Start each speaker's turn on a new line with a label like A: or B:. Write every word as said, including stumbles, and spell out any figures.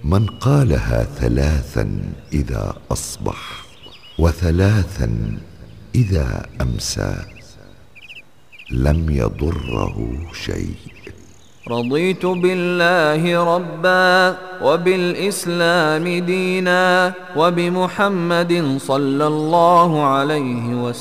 A: من قالها ثلاثا إذا أصبح وثلاثا إذا أمسى لم يضره شيء.
B: رضيت بالله ربا وبالإسلام دينا وبمحمد صلى الله عليه وسلم